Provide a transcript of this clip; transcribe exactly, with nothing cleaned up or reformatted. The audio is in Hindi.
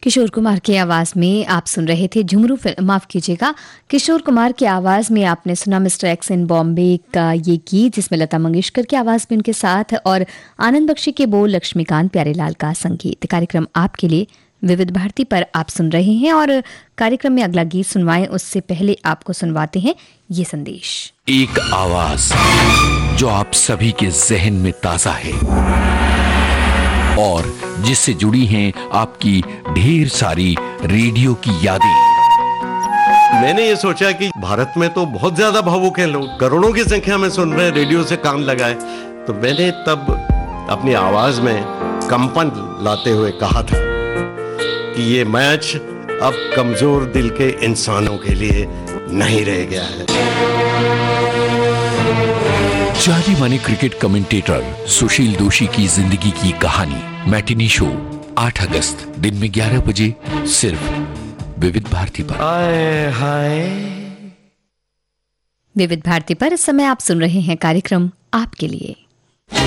किशोर कुमार की आवाज में आप सुन रहे थे झुमरू फिल्म, माफ कीजिएगा, किशोर कुमार की आवाज में आपने सुना मिस्टर एक्स इन बॉम्बे का ये गीत, जिसमें लता मंगेशकर की आवाज में उनके साथ और आनंद बख्शी के बोल, लक्ष्मीकांत प्यारेलाल का संगीत। कार्यक्रम आपके लिए विविध भारती पर आप सुन रहे हैं और कार्यक्रम में अगला गीत सुनवाएं उससे पहले आपको सुनवाते हैं ये संदेश। एक आवाज जो आप सभी के जहन में ताजा है और जिससे जुड़ी हैं आपकी ढेर सारी रेडियो की यादें। मैंने ये सोचा कि भारत में तो बहुत ज्यादा भावुक हैं लोग, करोड़ों की संख्या में सुन रहे, रेडियो से कान लगाए, तो मैंने तब अपनी आवाज में कंपन लाते हुए कहा था कि ये मैच अब कमजोर दिल के इंसानों के लिए नहीं रह गया है। जानी माने क्रिकेट कमेंटेटर सुशील दोषी की जिंदगी की कहानी, मैटिनी शो आठ अगस्त दिन में ग्यारह बजे सिर्फ विविध भारती पर। आए हाय। विविध भारती पर इस समय आप सुन रहे हैं कार्यक्रम आपके लिए।